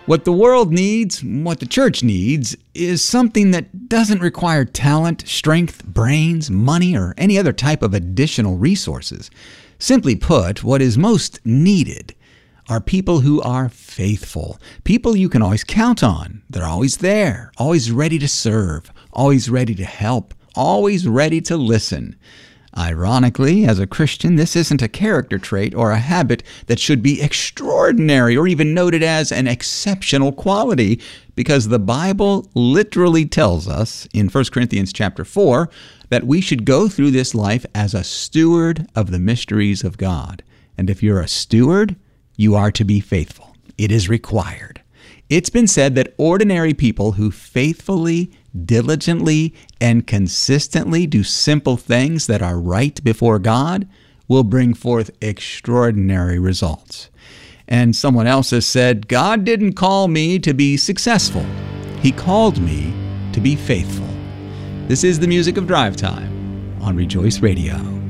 What the world needs, what the church needs, is something that doesn't require talent, strength, brains, money, or any other type of additional resources. Simply put, what is most needed are people who are faithful, people you can always count on. They're always there, always ready to serve, always ready to help, always ready to listen. Ironically, as a Christian, this isn't a character trait or a habit that should be extraordinary or even noted as an exceptional quality, because the Bible literally tells us in 1 Corinthians chapter 4 that we should go through this life as a steward of the mysteries of God. And if you're a steward, you are to be faithful. It is required. It's been said that ordinary people who faithfully, diligently, and consistently do simple things that are right before God will bring forth extraordinary results. And someone else has said, God didn't call me to be successful. He called me to be faithful. This is the music of Drive Time on Rejoice Radio.